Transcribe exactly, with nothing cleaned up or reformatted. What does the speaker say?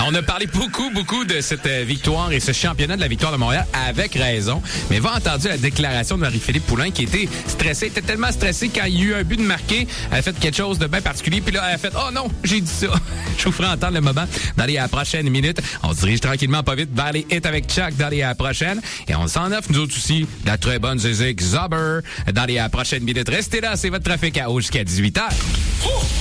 On a parlé beaucoup, beaucoup de cette victoire et ce championnat de la victoire de Montréal avec raison. Mais va entendu la déclaration de Marie-Philippe Poulin qui était stressée. Elle était tellement stressée quand il y a eu un but de marqué. Elle a fait quelque chose de bien particulier. Puis là, elle a fait « Oh non, j'ai dit ça! » Je vous ferai entendre le moment dans les prochaines minutes. On se dirige tranquillement, pas vite, vers les hits avec Chuck dans les prochaines. Et on s'en offre, nous autres aussi, la très bonne Zizek Zobber dans les prochaines minutes. Restez là, c'est votre trafic à haut jusqu'à dix-huit heures.